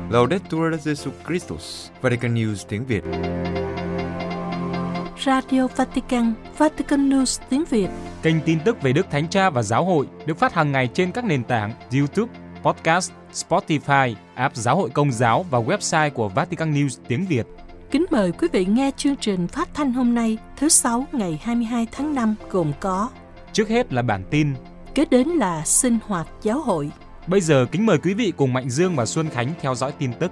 Laudetur Jesus Christus, Vatican News tiếng Việt. Radio Vatican, Vatican News tiếng Việt. Kênh tin tức về Đức Thánh Cha và Giáo hội được phát hàng ngày trên các nền tảng YouTube, Podcast, Spotify, app Giáo hội Công giáo và website của Vatican News tiếng Việt. Kính mời quý vị nghe chương trình phát thanh hôm nay, thứ Sáu ngày 22 tháng 5 gồm có: Trước hết là bản tin, kế đến là sinh hoạt giáo hội. Bây giờ kính mời quý vị cùng Mạnh Dương và Xuân Khánh theo dõi tin tức.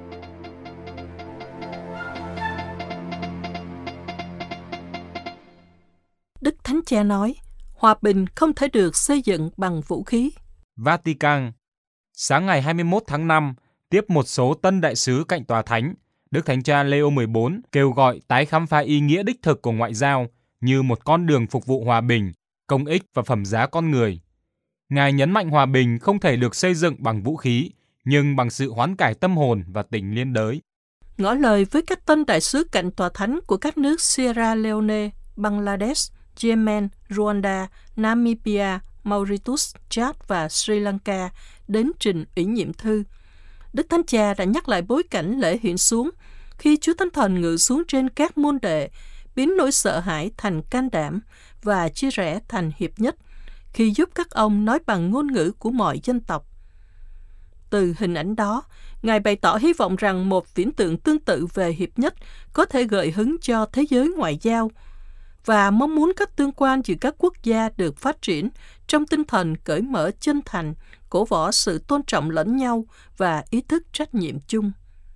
Đức Thánh Cha nói, hòa bình không thể được xây dựng bằng vũ khí. Vatican. Sáng ngày 21 tháng 5, tiếp một số tân đại sứ cạnh tòa thánh, Đức Thánh Cha Leo 14 kêu gọi tái khám phá ý nghĩa đích thực của ngoại giao như một con đường phục vụ hòa bình, công ích và phẩm giá con người. Ngài nhấn mạnh hòa bình không thể được xây dựng bằng vũ khí, nhưng bằng sự hoán cải tâm hồn và tình liên đới. Ngỏ lời với các tân đại sứ cạnh tòa thánh của các nước Sierra Leone, Bangladesh, Yemen, Rwanda, Namibia, Mauritius, Chad và Sri Lanka đến trình ủy nhiệm thư, Đức Thánh Cha đã nhắc lại bối cảnh lễ hiện xuống khi Chúa Thánh Thần ngự xuống trên các môn đệ, biến nỗi sợ hãi thành can đảm và chia rẽ thành hiệp nhất, khi giúp các ông nói bằng ngôn ngữ của mọi dân tộc. Từ hình ảnh đó, Ngài bày tỏ hy vọng rằng một viễn tượng tương tự về hiệp nhất có thể gợi hứng cho thế giới ngoại giao, và mong muốn các tương quan giữa các quốc gia được phát triển trong tinh thần cởi mở chân thành, cổ võ sự tôn trọng lẫn nhau và ý thức trách nhiệm chung.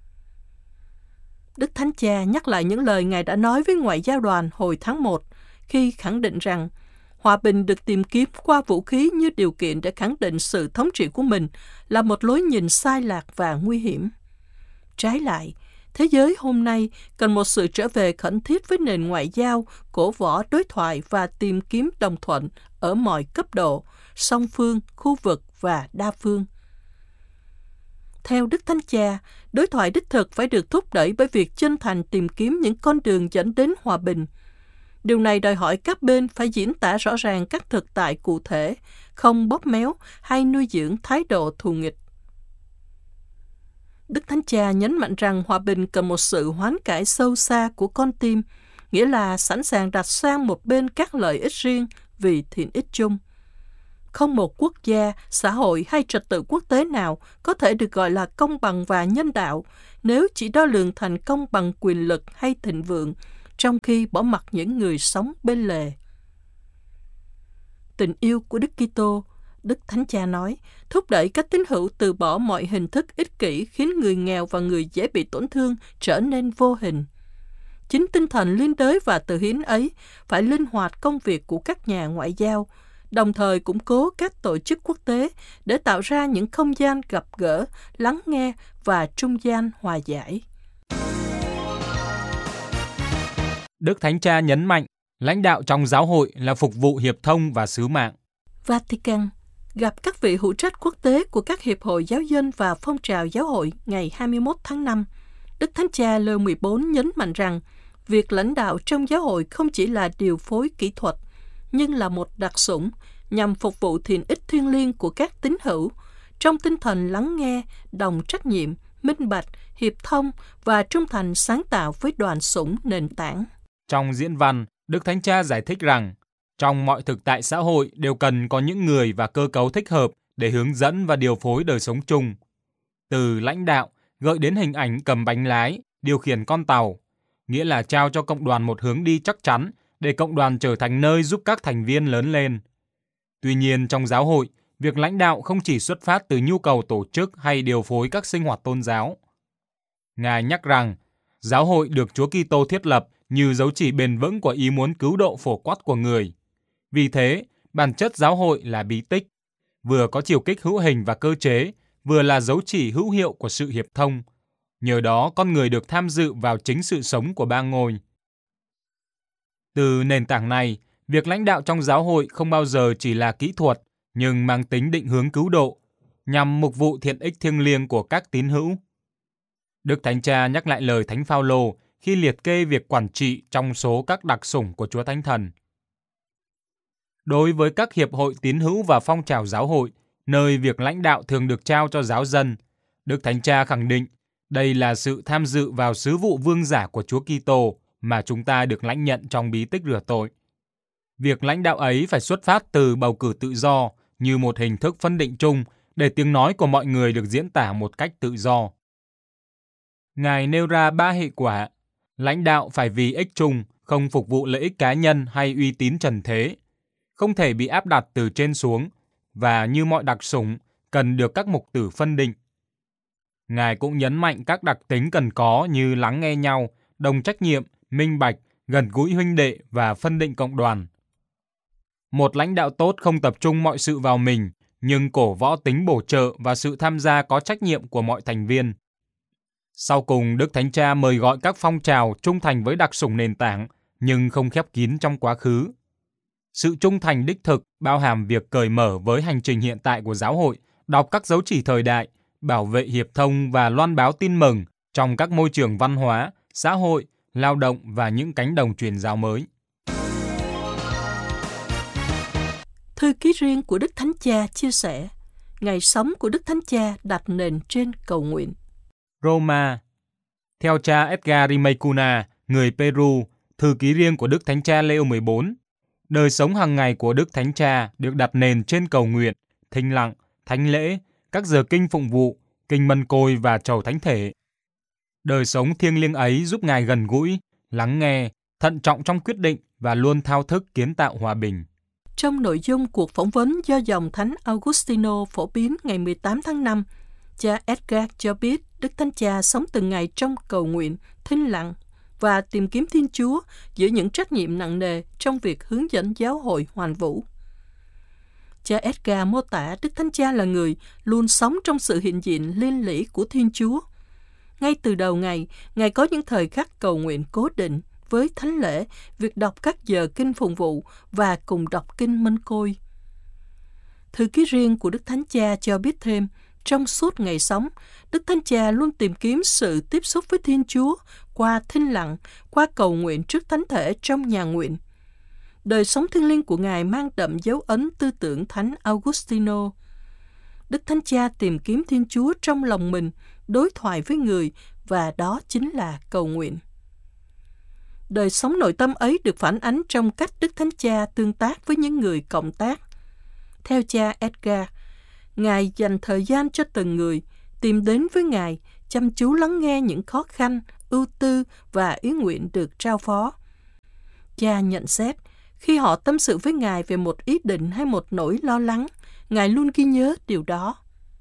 Đức Thánh Cha nhắc lại những lời Ngài đã nói với ngoại giao đoàn hồi tháng 1 khi khẳng định rằng hòa bình được tìm kiếm qua vũ khí như điều kiện để khẳng định sự thống trị của mình là một lối nhìn sai lạc và nguy hiểm. Trái lại, thế giới hôm nay cần một sự trở về khẩn thiết với nền ngoại giao, cổ võ đối thoại và tìm kiếm đồng thuận ở mọi cấp độ, song phương, khu vực và đa phương. Theo Đức Thánh Cha, đối thoại đích thực phải được thúc đẩy bởi việc chân thành tìm kiếm những con đường dẫn đến hòa bình. Điều này đòi hỏi các bên phải diễn tả rõ ràng các thực tại cụ thể, không bóp méo hay nuôi dưỡng thái độ thù nghịch. Đức Thánh Cha nhấn mạnh rằng hòa bình cần một sự hoán cải sâu xa của con tim, nghĩa là sẵn sàng đặt sang một bên các lợi ích riêng vì thiện ích chung. Không một quốc gia, xã hội hay trật tự quốc tế nào có thể được gọi là công bằng và nhân đạo nếu chỉ đo lường thành công bằng quyền lực hay thịnh vượng, trong khi bỏ mặc những người sống bên lề. Tình yêu của Đức Kitô, Đức Thánh Cha nói, thúc đẩy các tín hữu từ bỏ mọi hình thức ích kỷ khiến người nghèo và người dễ bị tổn thương trở nên vô hình. Chính tinh thần liên đới và từ hiến ấy phải linh hoạt công việc của các nhà ngoại giao, đồng thời củng cố các tổ chức quốc tế để tạo ra những không gian gặp gỡ, lắng nghe và trung gian hòa giải. Đức Thánh Cha nhấn mạnh, lãnh đạo trong giáo hội là phục vụ hiệp thông và sứ mạng. Vatican gặp các vị hữu trách quốc tế của các hiệp hội giáo dân và phong trào giáo hội ngày 21 tháng 5, Đức Thánh Cha Leo 14 nhấn mạnh rằng việc lãnh đạo trong giáo hội không chỉ là điều phối kỹ thuật, nhưng là một đặc sủng nhằm phục vụ thiện ích thiêng liêng của các tín hữu, trong tinh thần lắng nghe, đồng trách nhiệm, minh bạch, hiệp thông và trung thành sáng tạo với đoàn sủng nền tảng. Trong diễn văn, Đức Thánh Cha giải thích rằng, trong mọi thực tại xã hội đều cần có những người và cơ cấu thích hợp để hướng dẫn và điều phối đời sống chung. Từ lãnh đạo gợi đến hình ảnh cầm bánh lái, điều khiển con tàu, nghĩa là trao cho cộng đoàn một hướng đi chắc chắn để cộng đoàn trở thành nơi giúp các thành viên lớn lên. Tuy nhiên, trong giáo hội, việc lãnh đạo không chỉ xuất phát từ nhu cầu tổ chức hay điều phối các sinh hoạt tôn giáo. Ngài nhắc rằng, giáo hội được Chúa Kitô thiết lập như dấu chỉ bền vững của ý muốn cứu độ phổ quát của người. Vì thế, bản chất giáo hội là bí tích, vừa có chiều kích hữu hình và cơ chế, vừa là dấu chỉ hữu hiệu của sự hiệp thông. Nhờ đó, con người được tham dự vào chính sự sống của ba ngôi. Từ nền tảng này, việc lãnh đạo trong giáo hội không bao giờ chỉ là kỹ thuật, nhưng mang tính định hướng cứu độ, nhằm mục vụ thiện ích thiêng liêng của các tín hữu. Đức Thánh Cha nhắc lại lời Thánh Phaolô khi liệt kê việc quản trị trong số các đặc sủng của Chúa Thánh Thần. Đối với các hiệp hội tín hữu và phong trào giáo hội, nơi việc lãnh đạo thường được trao cho giáo dân, Đức Thánh Cha khẳng định Đây là sự tham dự vào sứ vụ vương giả của Chúa Kitô mà chúng ta được lãnh nhận trong bí tích rửa tội. Việc lãnh đạo ấy phải xuất phát từ bầu cử tự do như một hình thức phân định chung để tiếng nói của mọi người được diễn tả một cách tự do. Ngài nêu ra 3 hệ quả. Lãnh đạo phải vì ích chung, không phục vụ lợi ích cá nhân hay uy tín trần thế, không thể bị áp đặt từ trên xuống, và như mọi đặc sủng, cần được các mục tử phân định. Ngài cũng nhấn mạnh các đặc tính cần có như lắng nghe nhau, đồng trách nhiệm, minh bạch, gần gũi huynh đệ và phân định cộng đoàn. Một lãnh đạo tốt không tập trung mọi sự vào mình, nhưng cổ võ tính bổ trợ và sự tham gia có trách nhiệm của mọi thành viên. Sau cùng, Đức Thánh Cha mời gọi các phong trào trung thành với đặc sủng nền tảng, nhưng không khép kín trong quá khứ. Sự trung thành đích thực bao hàm việc cởi mở với hành trình hiện tại của giáo hội, đọc các dấu chỉ thời đại, bảo vệ hiệp thông và loan báo tin mừng trong các môi trường văn hóa, xã hội, lao động và những cánh đồng truyền giáo mới. Thư ký riêng của Đức Thánh Cha chia sẻ, ngày sống của Đức Thánh Cha đặt nền trên cầu nguyện. Roma. Theo cha Edgar Rimay-Cuna, người Peru, thư ký riêng của Đức Thánh Cha Leo 14, đời sống hàng ngày của Đức Thánh Cha được đặt nền trên cầu nguyện, thinh lặng, thánh lễ, các giờ kinh phụng vụ, kinh mân côi và trầu thánh thể. Đời sống thiêng liêng ấy giúp Ngài gần gũi, lắng nghe, thận trọng trong quyết định và luôn thao thức kiến tạo hòa bình. Trong nội dung cuộc phỏng vấn do dòng Thánh Augustino phổ biến ngày 18 tháng 5, cha Edgar cho biết Đức Thánh Cha sống từng ngày trong cầu nguyện, thinh lặng và tìm kiếm Thiên Chúa giữa những trách nhiệm nặng nề trong việc hướng dẫn giáo hội hoàn vũ. Cha Edgar mô tả Đức Thánh Cha là người luôn sống trong sự hiện diện liên lỉ của Thiên Chúa. Ngay từ đầu ngày, Ngài có những thời khắc cầu nguyện cố định với thánh lễ, việc đọc các giờ kinh phụng vụ và cùng đọc kinh mân côi. Thư ký riêng của Đức Thánh Cha cho biết thêm, trong suốt ngày sống, Đức Thánh Cha luôn tìm kiếm sự tiếp xúc với Thiên Chúa qua thinh lặng, qua cầu nguyện trước thánh thể trong nhà nguyện. Đời sống thiêng liêng của Ngài mang đậm dấu ấn tư tưởng Thánh Augustino. Đức Thánh Cha tìm kiếm Thiên Chúa trong lòng mình, đối thoại với người, và đó chính là cầu nguyện. Đời sống nội tâm ấy được phản ánh trong cách Đức Thánh Cha tương tác với những người cộng tác. Theo cha Edgar, Ngài dành thời gian cho từng người, tìm đến với Ngài, chăm chú lắng nghe những khó khăn, ưu tư và ý nguyện được trao phó. Cha nhận xét, khi họ tâm sự với Ngài về một ý định hay một nỗi lo lắng, Ngài luôn ghi nhớ điều đó.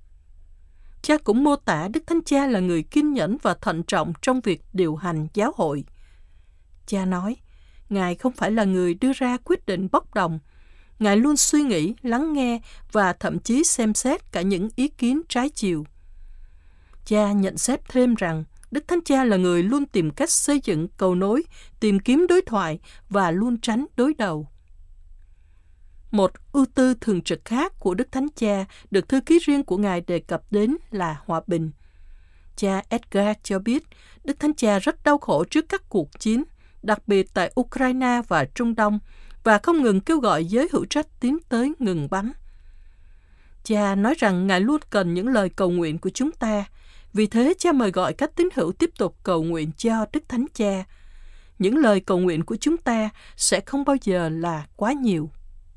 Cha cũng mô tả Đức Thánh Cha là người kiên nhẫn và thận trọng trong việc điều hành giáo hội. Cha nói, Ngài không phải là người đưa ra quyết định bốc đồng. Ngài luôn suy nghĩ, lắng nghe và thậm chí xem xét cả những ý kiến trái chiều. Cha nhận xét thêm rằng Đức Thánh Cha là người luôn tìm cách xây dựng cầu nối, tìm kiếm đối thoại và luôn tránh đối đầu. Một ưu tư thường trực khác của Đức Thánh Cha được thư ký riêng của Ngài đề cập đến là hòa bình. Cha Edgar cho biết Đức Thánh Cha rất đau khổ trước các cuộc chiến, đặc biệt tại Ukraine và Trung Đông, và không ngừng kêu gọi giới hữu trách tiến tới ngừng bắn. Cha nói rằng Ngài luôn cần những lời cầu nguyện của chúng ta. Vì thế, cha mời gọi các tín hữu tiếp tục cầu nguyện cho Đức Thánh Cha. Những lời cầu nguyện của chúng ta sẽ không bao giờ là quá nhiều.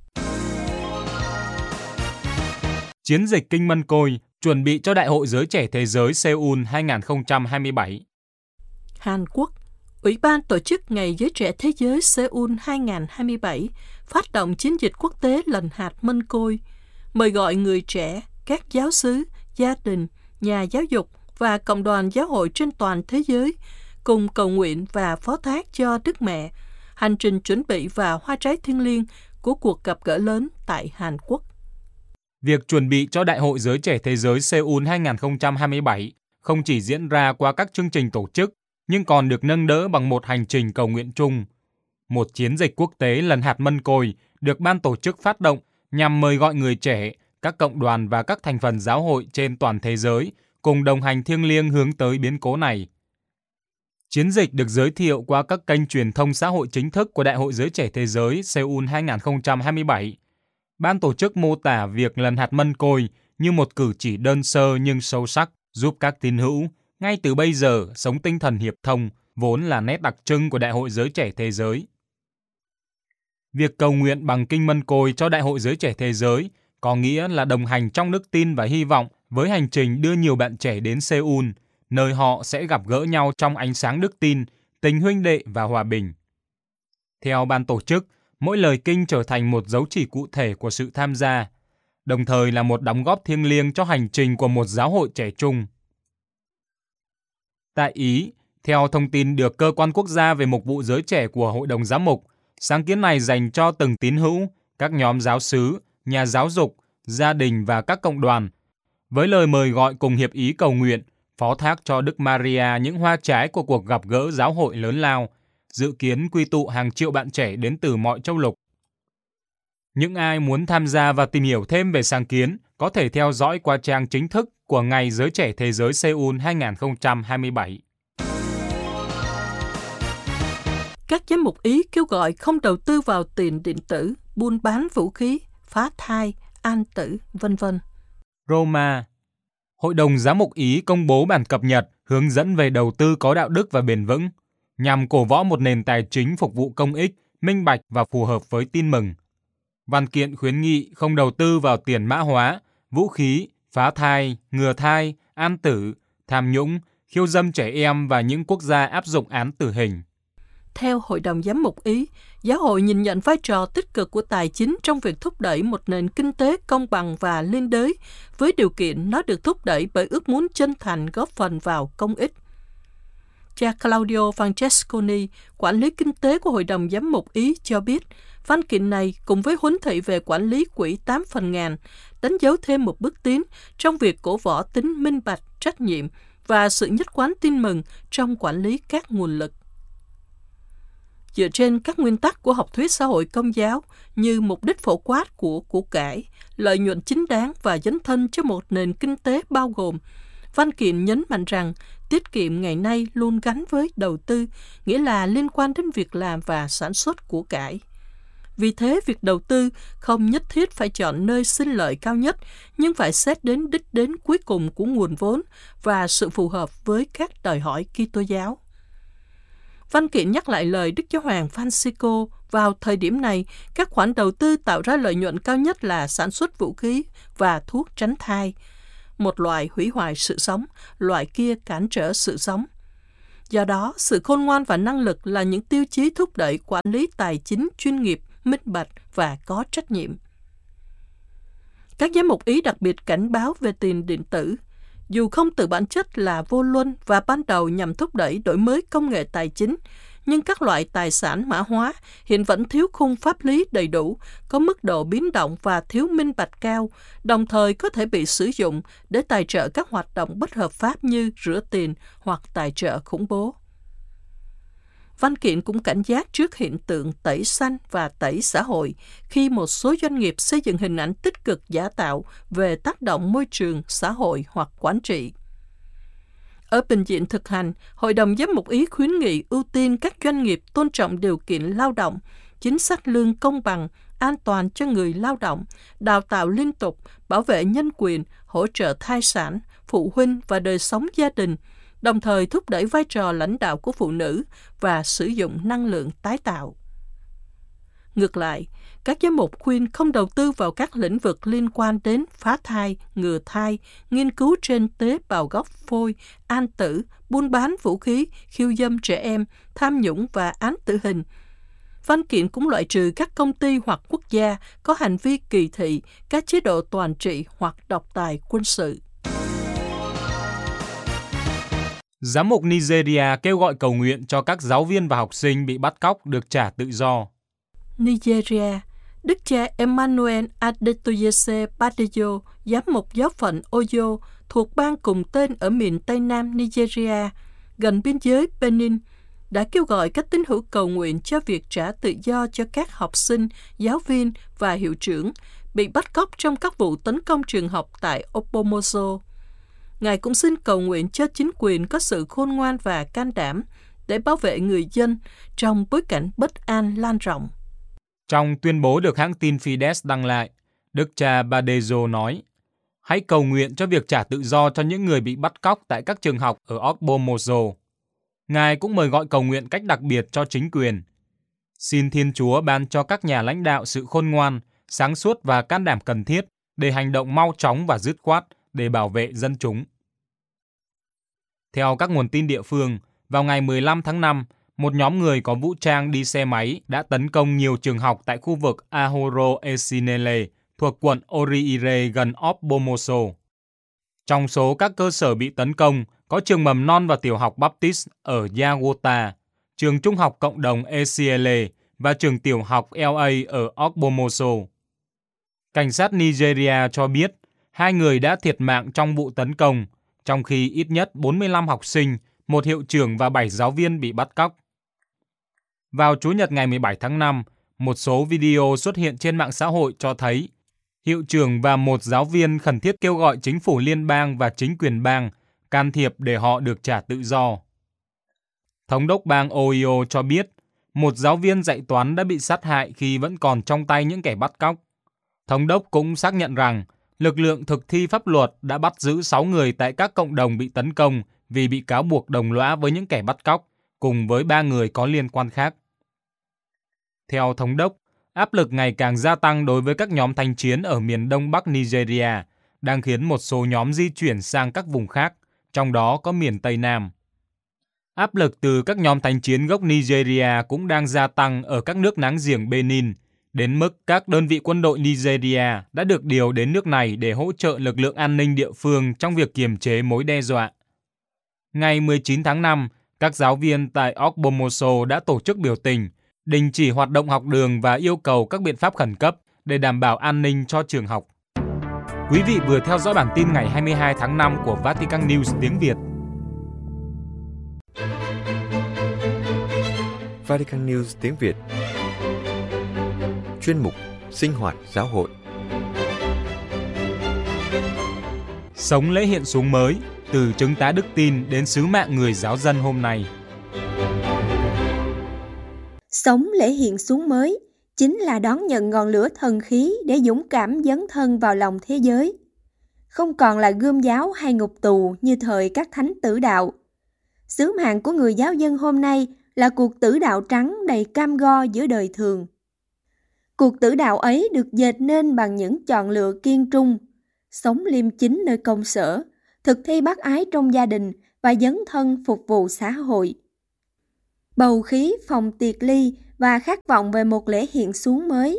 Chiến dịch Kinh Mân Côi chuẩn bị cho Đại hội Giới Trẻ Thế giới Seoul 2027. Hàn Quốc, Ủy ban tổ chức Ngày Giới Trẻ Thế giới Seoul 2027 phát động chiến dịch quốc tế lần hạt mân côi, mời gọi người trẻ, các giáo xứ, gia đình, nhà giáo dục và cộng đoàn giáo hội trên toàn thế giới cùng cầu nguyện và phó thác cho Đức Mẹ, hành trình chuẩn bị và hoa trái thiêng liêng của cuộc gặp gỡ lớn tại Hàn Quốc. Việc chuẩn bị cho Đại hội Giới Trẻ Thế giới Seoul 2027 không chỉ diễn ra qua các chương trình tổ chức, nhưng còn được nâng đỡ bằng một hành trình cầu nguyện chung. Một chiến dịch quốc tế lần hạt mân côi được ban tổ chức phát động nhằm mời gọi người trẻ, các cộng đoàn và các thành phần giáo hội trên toàn thế giới cùng đồng hành thiêng liêng hướng tới biến cố này. Chiến dịch được giới thiệu qua các kênh truyền thông xã hội chính thức của Đại hội Giới Trẻ Thế giới Seoul 2027. Ban tổ chức mô tả việc lần hạt mân côi như một cử chỉ đơn sơ nhưng sâu sắc giúp các tín hữu, ngay từ bây giờ sống tinh thần hiệp thông vốn là nét đặc trưng của Đại hội Giới Trẻ Thế Giới. Việc cầu nguyện bằng kinh Mân Côi cho Đại hội Giới Trẻ Thế Giới có nghĩa là đồng hành trong đức tin và hy vọng với hành trình đưa nhiều bạn trẻ đến Seoul, nơi họ sẽ gặp gỡ nhau trong ánh sáng đức tin, tình huynh đệ và hòa bình. Theo ban tổ chức, mỗi lời kinh trở thành một dấu chỉ cụ thể của sự tham gia, đồng thời là một đóng góp thiêng liêng cho hành trình của một giáo hội trẻ trung. Tại Ý, theo thông tin được Cơ quan Quốc gia về Mục vụ Giới Trẻ của Hội đồng Giám mục, sáng kiến này dành cho từng tín hữu, các nhóm giáo xứ, nhà giáo dục, gia đình và các cộng đoàn, với lời mời gọi cùng hiệp ý cầu nguyện, phó thác cho Đức Maria những hoa trái của cuộc gặp gỡ giáo hội lớn lao, dự kiến quy tụ hàng triệu bạn trẻ đến từ mọi châu lục. Những ai muốn tham gia và tìm hiểu thêm về sáng kiến có thể theo dõi qua trang chính thức của Ngày Giới Trẻ Thế Giới Seoul 2027. Các giám mục Ý kêu gọi không đầu tư vào tiền điện tử, buôn bán vũ khí, phá thai, an tử, v.v. Roma. Hội đồng Giám mục Ý công bố bản cập nhật hướng dẫn về đầu tư có đạo đức và bền vững, nhằm cổ võ một nền tài chính phục vụ công ích, minh bạch và phù hợp với tin mừng. Văn kiện khuyến nghị không đầu tư vào tiền mã hóa, vũ khí, phá thai, ngừa thai, an tử, tham nhũng, khiêu dâm trẻ em và những quốc gia áp dụng án tử hình. Theo Hội đồng Giám mục Ý, giáo hội nhìn nhận vai trò tích cực của tài chính trong việc thúc đẩy một nền kinh tế công bằng và liên đới, với điều kiện nó được thúc đẩy bởi ước muốn chân thành góp phần vào công ích. Cha Claudio Francesconi, quản lý kinh tế của Hội đồng Giám mục Ý cho biết, văn kiện này cùng với huấn thị về quản lý quỹ 8/1000 đánh dấu thêm một bước tiến trong việc cổ võ tính minh bạch, trách nhiệm và sự nhất quán tin mừng trong quản lý các nguồn lực. Dựa trên các nguyên tắc của học thuyết xã hội công giáo như mục đích phổ quát của cải, lợi nhuận chính đáng và dấn thân cho một nền kinh tế bao gồm, văn kiện nhấn mạnh rằng tiết kiệm ngày nay luôn gắn với đầu tư, nghĩa là liên quan đến việc làm và sản xuất của cải. Vì thế, việc đầu tư không nhất thiết phải chọn nơi sinh lợi cao nhất, nhưng phải xét đến đích đến cuối cùng của nguồn vốn và sự phù hợp với các đòi hỏi Kitô giáo. Văn kiện nhắc lại lời Đức Giáo hoàng Francisco vào thời điểm này, các khoản đầu tư tạo ra lợi nhuận cao nhất là sản xuất vũ khí và thuốc tránh thai. Một loại hủy hoại sự sống, loại kia cản trở sự sống. Do đó, sự khôn ngoan và năng lực là những tiêu chí thúc đẩy quản lý tài chính chuyên nghiệp, minh bạch và có trách nhiệm. Các giám mục Ý đặc biệt cảnh báo về tiền điện tử. Dù không từ bản chất là vô luân và ban đầu nhằm thúc đẩy đổi mới công nghệ tài chính, nhưng các loại tài sản mã hóa hiện vẫn thiếu khung pháp lý đầy đủ, có mức độ biến động và thiếu minh bạch cao, đồng thời có thể bị sử dụng để tài trợ các hoạt động bất hợp pháp như rửa tiền hoặc tài trợ khủng bố. Văn kiện cũng cảnh giác trước hiện tượng tẩy xanh và tẩy xã hội khi một số doanh nghiệp xây dựng hình ảnh tích cực giả tạo về tác động môi trường, xã hội hoặc quản trị. Ở bình diện thực hành, Hội đồng Giám mục Ý khuyến nghị ưu tiên các doanh nghiệp tôn trọng điều kiện lao động, chính sách lương công bằng, an toàn cho người lao động, đào tạo liên tục, bảo vệ nhân quyền, hỗ trợ thai sản, phụ huynh và đời sống gia đình, đồng thời thúc đẩy vai trò lãnh đạo của phụ nữ và sử dụng năng lượng tái tạo. Ngược lại, các giám mục khuyên không đầu tư vào các lĩnh vực liên quan đến phá thai, ngừa thai, nghiên cứu trên tế bào gốc phôi, an tử, buôn bán vũ khí, khiêu dâm trẻ em, tham nhũng và án tử hình. Văn kiện cũng loại trừ các công ty hoặc quốc gia có hành vi kỳ thị, các chế độ toàn trị hoặc độc tài quân sự. Giám mục Nigeria kêu gọi cầu nguyện cho các giáo viên và học sinh bị bắt cóc được trả tự do. Nigeria, Đức cha Emmanuel Adetoyese Badejo, giám mục giáo phận Oyo, thuộc bang cùng tên ở miền Tây Nam Nigeria, gần biên giới Benin, đã kêu gọi các tín hữu cầu nguyện cho việc trả tự do cho các học sinh, giáo viên và hiệu trưởng bị bắt cóc trong các vụ tấn công trường học tại Opomoso. Ngài cũng xin cầu nguyện cho chính quyền có sự khôn ngoan và can đảm để bảo vệ người dân trong bối cảnh bất an lan rộng. Trong tuyên bố được hãng tin Fides đăng lại, Đức cha Badejo nói, Hãy cầu nguyện cho việc trả tự do cho những người bị bắt cóc tại các trường học ở Ogbomoso. Ngài cũng mời gọi cầu nguyện cách đặc biệt cho chính quyền. Xin Thiên Chúa ban cho các nhà lãnh đạo sự khôn ngoan, sáng suốt và can đảm cần thiết để hành động mau chóng và dứt khoát để bảo vệ dân chúng. Theo các nguồn tin địa phương, vào ngày 15 tháng 5, một nhóm người có vũ trang đi xe máy đã tấn công nhiều trường học tại khu vực Ahoro Esinele thuộc quận Oriire gần Ogbomoso. Trong số các cơ sở bị tấn công có trường mầm non và tiểu học Baptist ở Yagota, trường trung học cộng đồng Esiele và trường tiểu học LA ở Ogbomoso. Cảnh sát Nigeria cho biết 2 người đã thiệt mạng trong vụ tấn công, trong khi ít nhất 45 học sinh, một hiệu trưởng và 7 giáo viên bị bắt cóc. Vào Chủ nhật ngày 17 tháng 5, một số video xuất hiện trên mạng xã hội cho thấy hiệu trưởng và một giáo viên khẩn thiết kêu gọi chính phủ liên bang và chính quyền bang can thiệp để họ được trả tự do. Thống đốc bang Ohio cho biết một giáo viên dạy toán đã bị sát hại khi vẫn còn trong tay những kẻ bắt cóc. Thống đốc cũng xác nhận rằng lực lượng thực thi pháp luật đã bắt giữ 6 người tại các cộng đồng bị tấn công vì bị cáo buộc đồng lõa với những kẻ bắt cóc, cùng với 3 người có liên quan khác. Theo thống đốc, áp lực ngày càng gia tăng đối với các nhóm thanh chiến ở miền đông bắc Nigeria đang khiến một số nhóm di chuyển sang các vùng khác, trong đó có miền Tây Nam. Áp lực từ các nhóm thanh chiến gốc Nigeria cũng đang gia tăng ở các nước láng giềng Benin, đến mức các đơn vị quân đội Nigeria đã được điều đến nước này để hỗ trợ lực lượng an ninh địa phương trong việc kiềm chế mối đe dọa. Ngày 19 tháng 5, các giáo viên tại Ogbomoso đã tổ chức biểu tình, đình chỉ hoạt động học đường và yêu cầu các biện pháp khẩn cấp để đảm bảo an ninh cho trường học. Quý vị vừa theo dõi bản tin ngày 22 tháng 5 của Vatican News tiếng Việt. Vatican News tiếng Việt. Chuyên mục Sinh hoạt giáo hội. Sống lễ hiện xuống mới, từ chứng tá đức tin đến sứ mạng người giáo dân hôm nay. Sống lễ hiện xuống mới chính là đón nhận ngọn lửa thần khí để dũng cảm dấn thân vào lòng thế giới. Không còn là gươm giáo hay ngục tù như thời các thánh tử đạo. Sứ mạng của người giáo dân hôm nay là cuộc tử đạo trắng đầy cam go giữa đời thường. Cuộc tử đạo ấy được dệt nên bằng những chọn lựa kiên trung, sống liêm chính nơi công sở, thực thi bác ái trong gia đình và dấn thân phục vụ xã hội. Bầu khí phòng tiệc ly và khát vọng về một lễ hiện xuống mới.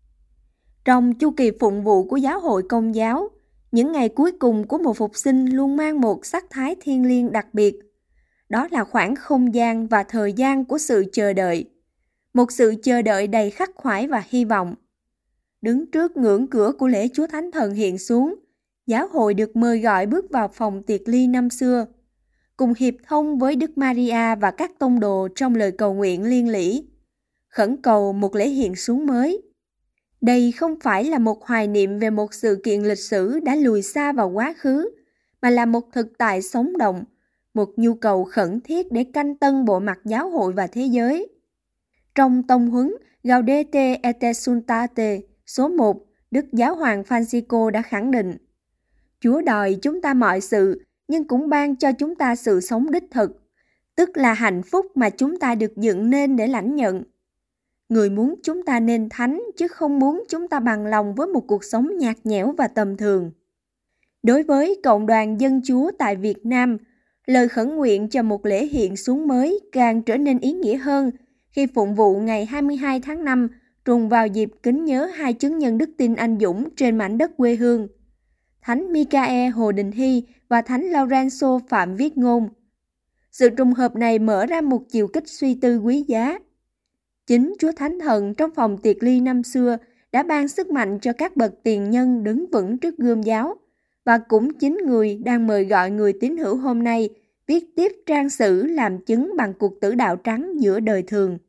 Trong chu kỳ phụng vụ của giáo hội Công giáo, những ngày cuối cùng của mùa phục sinh luôn mang một sắc thái thiêng liêng đặc biệt. Đó là khoảng không gian và thời gian của sự chờ đợi. Một sự chờ đợi đầy khắc khoải và hy vọng. Đứng trước ngưỡng cửa của lễ Chúa Thánh Thần hiện xuống, giáo hội được mời gọi bước vào phòng tiệc ly năm xưa, cùng hiệp thông với Đức Maria và các tông đồ trong lời cầu nguyện liên lỉ, khẩn cầu một lễ hiện xuống mới. Đây không phải là một hoài niệm về một sự kiện lịch sử đã lùi xa vào quá khứ, mà là một thực tại sống động, một nhu cầu khẩn thiết để canh tân bộ mặt giáo hội và thế giới. Trong tông huấn Gaudete et Exsultate số 1, Đức Giáo hoàng Francisco đã khẳng định: Chúa đòi chúng ta mọi sự, nhưng cũng ban cho chúng ta sự sống đích thực, tức là hạnh phúc mà chúng ta được dựng nên để lãnh nhận. Người muốn chúng ta nên thánh, chứ không muốn chúng ta bằng lòng với một cuộc sống nhạt nhẽo và tầm thường. Đối với Cộng đoàn Dân Chúa tại Việt Nam, lời khẩn nguyện cho một lễ hiện xuống mới càng trở nên ý nghĩa hơn khi phụng vụ ngày 22 tháng 5 trùng vào dịp kính nhớ 2 chứng nhân đức tin anh dũng trên mảnh đất quê hương, Thánh Michael Hồ Đình Hy và Thánh Lorenzo Phạm Viết Ngôn. Sự trùng hợp này mở ra một chiều kích suy tư quý giá. Chính Chúa Thánh Thần trong phòng tiệc ly năm xưa đã ban sức mạnh cho các bậc tiền nhân đứng vững trước gươm giáo, và cũng chính Người đang mời gọi người tín hữu hôm nay viết tiếp trang sử làm chứng bằng cuộc tử đạo trắng giữa đời thường.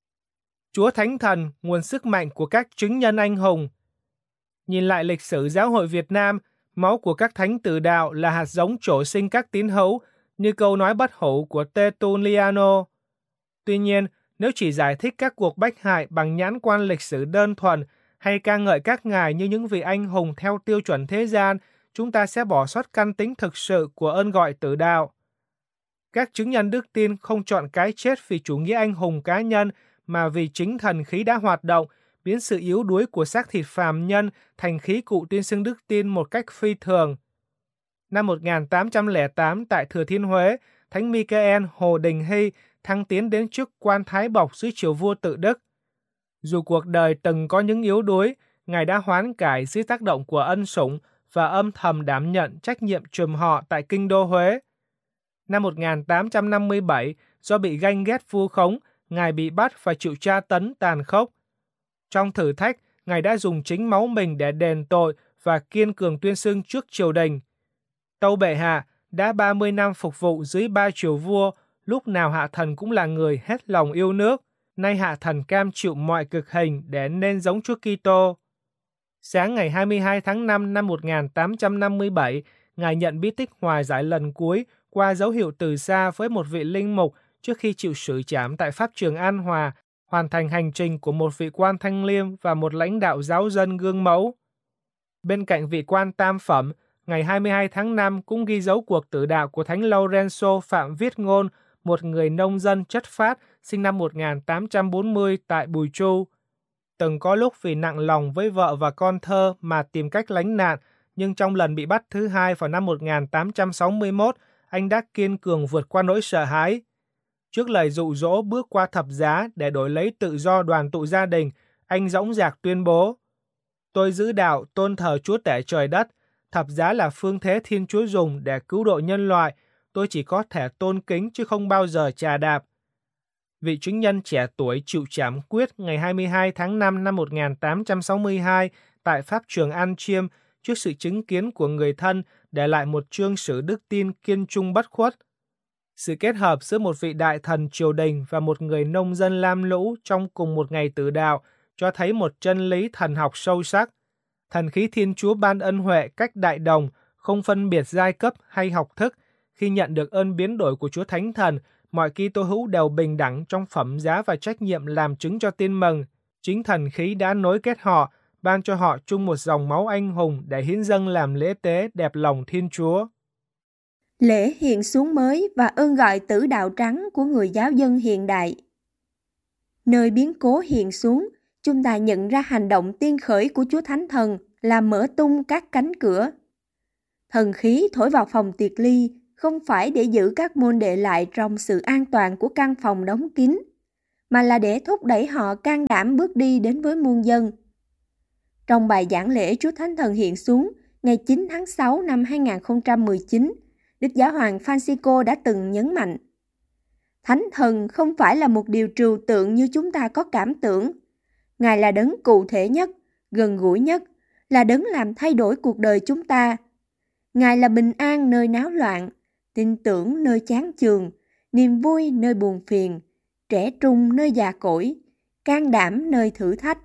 Chúa Thánh Thần, nguồn sức mạnh của các chứng nhân anh hùng. Nhìn lại lịch sử giáo hội Việt Nam, máu của các thánh tử đạo là hạt giống trổ sinh các tín hữu, như câu nói bất hủ của Tertulliano. Tuy nhiên, nếu chỉ giải thích các cuộc bách hại bằng nhãn quan lịch sử đơn thuần hay ca ngợi các ngài như những vị anh hùng theo tiêu chuẩn thế gian, chúng ta sẽ bỏ sót căn tính thực sự của ơn gọi tử đạo. Các chứng nhân đức tin không chọn cái chết vì chủ nghĩa anh hùng cá nhân, mà vì chính thần khí đã hoạt động, biến sự yếu đuối của xác thịt phàm nhân thành khí cụ tuyên xưng đức tin một cách phi thường. Năm 1808 tại Thừa Thiên Huế, Thánh Michael Hồ Đình Hy thăng tiến đến chức quan thái bộc dưới triều vua Tự Đức. Dù cuộc đời từng có những yếu đuối, Ngài đã hoán cải dưới tác động của ân sủng và âm thầm đảm nhận trách nhiệm trùm họ tại kinh đô Huế. Năm 1857, do bị ganh ghét vu khống, Ngài bị bắt và chịu tra tấn tàn khốc. Trong thử thách, Ngài đã dùng chính máu mình để đền tội và kiên cường tuyên xưng trước triều đình. Tâu bệ hạ đã 30 năm phục vụ dưới 3 triều vua, lúc nào hạ thần cũng là người hết lòng yêu nước. Nay hạ thần cam chịu mọi cực hình để nên giống Chúa Kitô. Sáng ngày 22 tháng 5 năm 1857, Ngài nhận bí tích hòa giải lần cuối qua dấu hiệu từ xa với một vị linh mục trước khi chịu xử trảm tại pháp trường An Hòa, hoàn thành hành trình của một vị quan thanh liêm và một lãnh đạo giáo dân gương mẫu. Bên cạnh vị quan tam phẩm, ngày 22 tháng 5 cũng ghi dấu cuộc tử đạo của Thánh Lorenzo Phạm Viết Ngôn, một người nông dân chất phác sinh năm 1840 tại Bùi Chu. Từng có lúc vì nặng lòng với vợ và con thơ mà tìm cách lánh nạn, nhưng trong lần bị bắt thứ hai vào năm 1861, anh đã kiên cường vượt qua nỗi sợ hãi. Trước lời dụ dỗ bước qua thập giá để đổi lấy tự do đoàn tụ gia đình, anh dõng dạc tuyên bố: "Tôi giữ đạo tôn thờ Chúa Tể trời đất, thập giá là phương thế Thiên Chúa dùng để cứu độ nhân loại, tôi chỉ có thể tôn kính chứ không bao giờ chà đạp." Vị chứng nhân trẻ tuổi chịu trảm quyết ngày 22 tháng 5 năm 1862 tại pháp trường An Chiêm trước sự chứng kiến của người thân, để lại một chương sử đức tin kiên trung bất khuất. Sự kết hợp giữa một vị đại thần triều đình và một người nông dân lam lũ trong cùng một ngày tử đạo cho thấy một chân lý thần học sâu sắc. Thần khí Thiên Chúa ban ân huệ cách đại đồng, không phân biệt giai cấp hay học thức. Khi nhận được ơn biến đổi của Chúa Thánh Thần, mọi Kitô hữu đều bình đẳng trong phẩm giá và trách nhiệm làm chứng cho tin mừng. Chính thần khí đã nối kết họ, ban cho họ chung một dòng máu anh hùng để hiến dâng làm lễ tế đẹp lòng Thiên Chúa. Lễ hiện xuống mới và ơn gọi tử đạo trắng của người giáo dân hiện đại. Nơi biến cố hiện xuống, chúng ta nhận ra hành động tiên khởi của Chúa Thánh Thần là mở tung các cánh cửa. Thần khí thổi vào phòng tiệc ly không phải để giữ các môn đệ lại trong sự an toàn của căn phòng đóng kín, mà là để thúc đẩy họ can đảm bước đi đến với muôn dân. Trong bài giảng lễ Chúa Thánh Thần hiện xuống ngày 9 tháng 6 năm 2019, Đức Giáo hoàng Francisco đã từng nhấn mạnh: Thánh Thần không phải là một điều trừu tượng như chúng ta có cảm tưởng. Ngài là đấng cụ thể nhất, gần gũi nhất, là đấng làm thay đổi cuộc đời chúng ta. Ngài là bình an nơi náo loạn, tin tưởng nơi chán chường, niềm vui nơi buồn phiền, trẻ trung nơi già cỗi, can đảm nơi thử thách.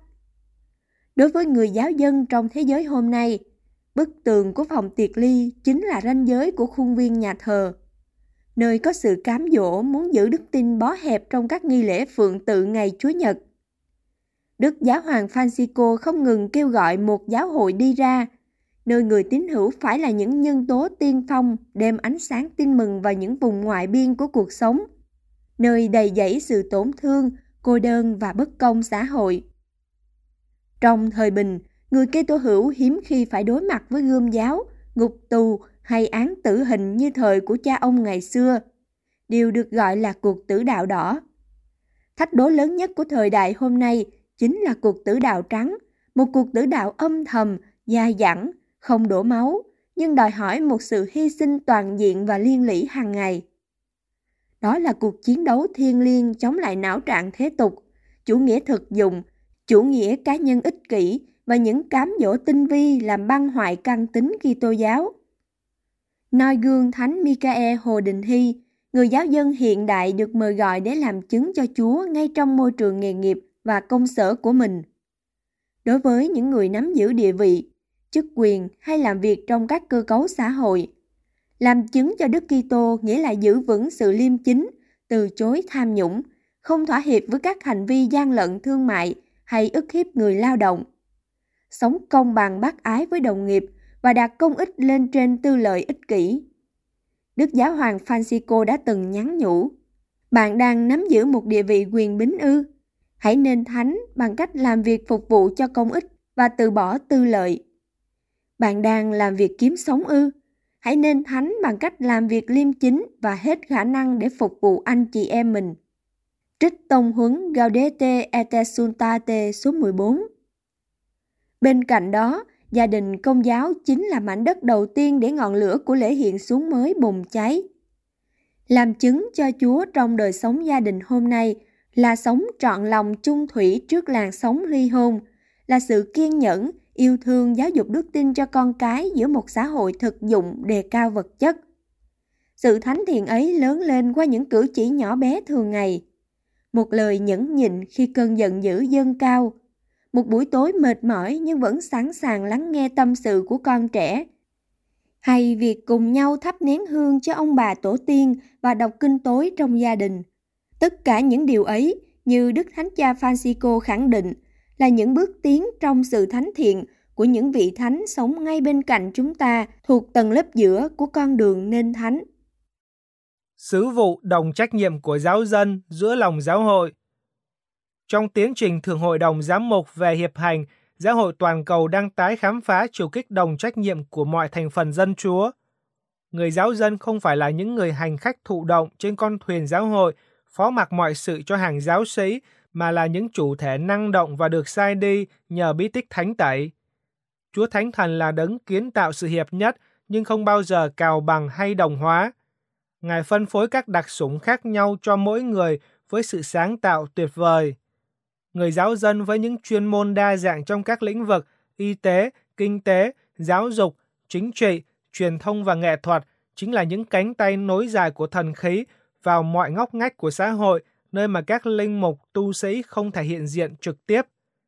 Đối với người giáo dân trong thế giới hôm nay, bức tường của phòng tiệc ly chính là ranh giới của khuôn viên nhà thờ, nơi có sự cám dỗ muốn giữ đức tin bó hẹp trong các nghi lễ phượng tự ngày Chúa Nhật. Đức Giáo hoàng Francisco không ngừng kêu gọi một giáo hội đi ra, nơi người tín hữu phải là những nhân tố tiên phong đem ánh sáng tin mừng vào những vùng ngoại biên của cuộc sống, nơi đầy dẫy sự tổn thương, cô đơn và bất công xã hội. Trong thời bình, người Kitô hữu hiếm khi phải đối mặt với gươm giáo, ngục tù hay án tử hình như thời của cha ông ngày xưa, điều được gọi là cuộc tử đạo đỏ. Thách đố lớn nhất của thời đại hôm nay chính là cuộc tử đạo trắng, một cuộc tử đạo âm thầm, dai dẳng, không đổ máu, nhưng đòi hỏi một sự hy sinh toàn diện và liên lỉ hàng ngày. Đó là cuộc chiến đấu thiêng liêng chống lại não trạng thế tục, chủ nghĩa thực dụng, chủ nghĩa cá nhân ích kỷ và những cám dỗ tinh vi làm băng hoại căn tính Kitô giáo. Noi gương Thánh Michael Hồ Đình Hy, người giáo dân hiện đại được mời gọi để làm chứng cho Chúa ngay trong môi trường nghề nghiệp và công sở của mình. Đối với những người nắm giữ địa vị, chức quyền hay làm việc trong các cơ cấu xã hội, làm chứng cho Đức Kitô nghĩa là giữ vững sự liêm chính, từ chối tham nhũng, không thỏa hiệp với các hành vi gian lận thương mại hay ức hiếp người lao động. Sống công bằng bác ái với đồng nghiệp, và đặt công ích lên trên tư lợi ích kỷ. Đức Giáo hoàng Francisco đã từng nhắn nhủ: bạn đang nắm giữ một địa vị quyền bính ư? Hãy nên thánh bằng cách làm việc phục vụ cho công ích và từ bỏ tư lợi. Bạn đang làm việc kiếm sống ư? Hãy nên thánh bằng cách làm việc liêm chính và hết khả năng để phục vụ anh chị em mình. Trích tông huấn Gaudete et Exsultate số 14. Bên cạnh đó, gia đình Công giáo chính là mảnh đất đầu tiên để ngọn lửa của lễ hiện xuống mới bùng cháy. Làm chứng cho Chúa trong đời sống gia đình hôm nay là sống trọn lòng chung thủy trước làn sóng ly hôn, là sự kiên nhẫn, yêu thương giáo dục đức tin cho con cái giữa một xã hội thực dụng đề cao vật chất. Sự thánh thiện ấy lớn lên qua những cử chỉ nhỏ bé thường ngày. Một lời nhẫn nhịn khi cơn giận dữ dâng cao. Một buổi tối mệt mỏi nhưng vẫn sẵn sàng lắng nghe tâm sự của con trẻ. Hay việc cùng nhau thắp nén hương cho ông bà tổ tiên và đọc kinh tối trong gia đình. Tất cả những điều ấy, như Đức Thánh Cha Francisco khẳng định, là những bước tiến trong sự thánh thiện của những vị thánh sống ngay bên cạnh chúng ta thuộc tầng lớp giữa của con đường nên thánh. Sứ vụ đồng trách nhiệm của giáo dân giữa lòng giáo hội. Trong tiến trình Thượng hội đồng giám mục về hiệp hành, Giáo hội toàn cầu đang tái khám phá chiều kích đồng trách nhiệm của mọi thành phần dân Chúa. Người giáo dân không phải là những người hành khách thụ động trên con thuyền giáo hội, phó mặc mọi sự cho hàng giáo sĩ, mà là những chủ thể năng động và được sai đi nhờ bí tích thánh tẩy. Chúa Thánh Thần là đấng kiến tạo sự hiệp nhất, nhưng không bao giờ cào bằng hay đồng hóa. Ngài phân phối các đặc sủng khác nhau cho mỗi người với sự sáng tạo tuyệt vời. Người giáo dân với những chuyên môn đa dạng trong các lĩnh vực y tế, kinh tế, giáo dục, chính trị, truyền thông và nghệ thuật chính là những cánh tay nối dài của thần khí vào mọi ngóc ngách của xã hội, nơi mà các linh mục, tu sĩ không thể hiện diện trực tiếp.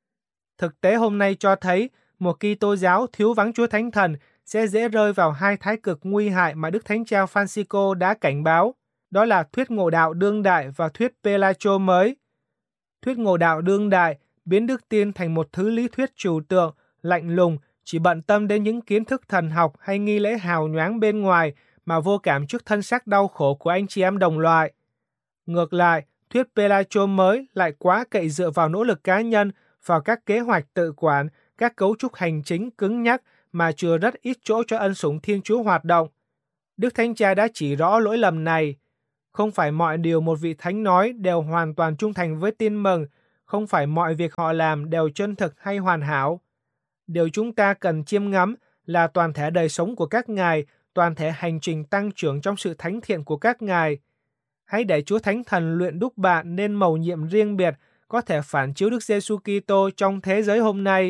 Thực tế hôm nay cho thấy một Kitô giáo thiếu vắng Chúa Thánh Thần sẽ dễ rơi vào hai thái cực nguy hại mà Đức Thánh Cha Francisco đã cảnh báo. Đó là thuyết ngộ đạo đương đại và thuyết Pelagiô mới. Thuyết ngộ đạo đương đại biến đức tin thành một thứ lý thuyết trừu tượng, lạnh lùng, chỉ bận tâm đến những kiến thức thần học hay nghi lễ hào nhoáng bên ngoài mà vô cảm trước thân xác đau khổ của anh chị em đồng loại. Ngược lại, thuyết Pelagiô mới lại quá cậy dựa vào nỗ lực cá nhân, vào các kế hoạch tự quản, các cấu trúc hành chính cứng nhắc mà chừa rất ít chỗ cho ân sủng Thiên Chúa hoạt động. Đức Thánh Cha đã chỉ rõ lỗi lầm này. Không phải mọi điều một vị thánh nói đều hoàn toàn trung thành với tin mừng, không phải mọi việc họ làm đều chân thực hay hoàn hảo. Điều chúng ta cần chiêm ngắm là toàn thể đời sống của các ngài, toàn thể hành trình tăng trưởng trong sự thánh thiện của các ngài. Hãy để Chúa Thánh Thần luyện đúc bạn nên mầu nhiệm riêng biệt, có thể phản chiếu Đức Giêsu Kitô trong thế giới hôm nay.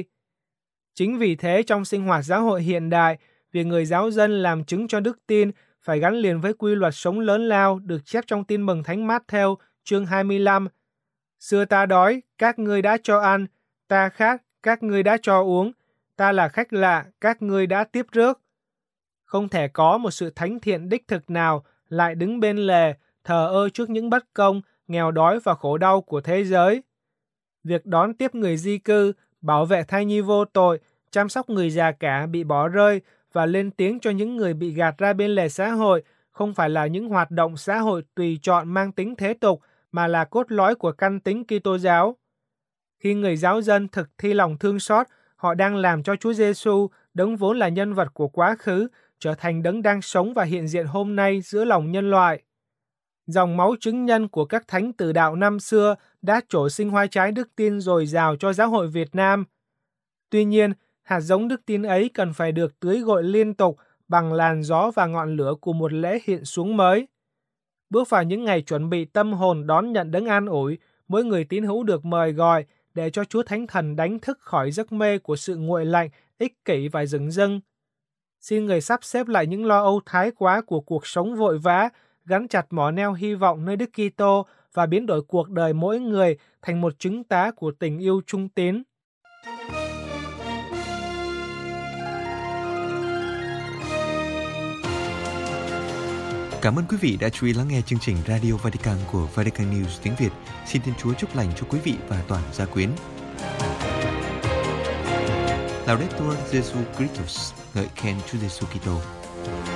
Chính vì thế, trong sinh hoạt giáo hội hiện đại, việc người giáo dân làm chứng cho đức tin phải gắn liền với quy luật sống lớn lao được chép trong Tin mừng Thánh Mát-thêu chương 25. Xưa ta đói, các ngươi đã cho ăn, ta khát, các ngươi đã cho uống, ta là khách lạ, các ngươi đã tiếp rước. Không thể có một sự thánh thiện đích thực nào lại đứng bên lề, thờ ơ trước những bất công, nghèo đói và khổ đau của thế giới. Việc đón tiếp người di cư, bảo vệ thai nhi vô tội, chăm sóc người già cả bị bỏ rơi và lên tiếng cho những người bị gạt ra bên lề xã hội không phải là những hoạt động xã hội tùy chọn mang tính thế tục, mà là cốt lõi của căn tính Kitô giáo. Khi người giáo dân thực thi lòng thương xót, họ đang làm cho Chúa Giêsu, đấng vốn là nhân vật của quá khứ, trở thành đấng đang sống và hiện diện hôm nay giữa lòng nhân loại. Dòng máu chứng nhân của các thánh tử đạo năm xưa đã trổ sinh hoa trái đức tin dồi dào cho giáo hội Việt Nam. Tuy nhiên, hạt giống đức tin ấy cần phải được tưới gội liên tục bằng làn gió và ngọn lửa của một lễ hiện xuống mới. Bước vào những ngày chuẩn bị tâm hồn đón nhận đấng an ủi, mỗi người tín hữu được mời gọi để cho Chúa Thánh Thần đánh thức khỏi giấc mê của sự nguội lạnh, ích kỷ và dửng dưng. Xin người sắp xếp lại những lo âu thái quá của cuộc sống vội vã, gắn chặt mỏ neo hy vọng nơi Đức Kitô và biến đổi cuộc đời mỗi người thành một chứng tá của tình yêu trung tín. Cảm ơn quý vị đã chú ý lắng nghe chương trình Radio Vatican của Vatican News tiếng Việt. Xin Thiên Chúa chúc lành cho quý vị và toàn gia quyến. Laudetur Jesus Christus, ngợi khen Chúa Giêsu Kitô.